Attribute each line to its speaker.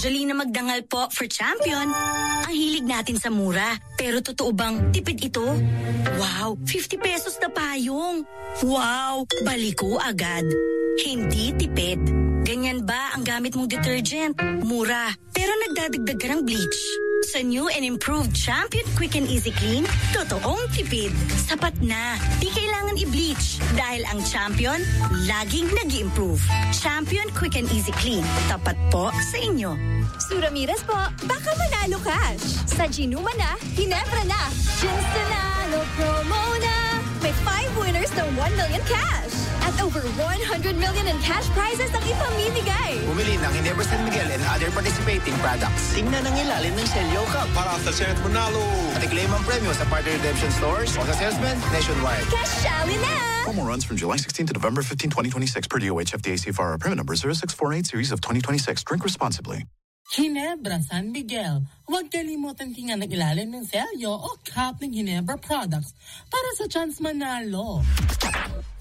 Speaker 1: Angelina Magdangal po for champion. Ang hilig natin sa mura. Pero totoo bang tipid ito? Wow, 50 pesos na payong. Wow, baliko agad. Hindi tipid. Ganyan ba ang gamit mong detergent? Mura, pero nagdadagdag ka ng bleach. Sa new and improved Champion Quick and Easy Clean, totoong tipid. Sapat na. Di kailangan i-bleach dahil ang Champion laging nag-i-improve. Champion Quick and Easy Clean. Tapat po sa inyo.
Speaker 2: Sue Ramirez po, baka manalo cash. Sa Ginuma na, Ginebra na. Ginstanalo promo na. May 5 winners ng 1 million cash. At over 100 million in cash prizes ang ipamimigay.
Speaker 3: Bumili ng Ginebra San Miguel and other participating products. Tingnan ang ilalim ng Celio Cup para sa Senate Manalo. At i-claim ang premyo sa partner redemption stores o sa salesman nationwide.
Speaker 2: Cashali na!
Speaker 4: Promo runs from July 16 to November 15, 2026 per DOH FDA CFR. Permit number 0648 series of 2026. Drink responsibly.
Speaker 5: Ginebra San Miguel. Huwag kalimutan tingnan ang ilalim ng selyo o cup ng Ginebra products para sa chance manalo.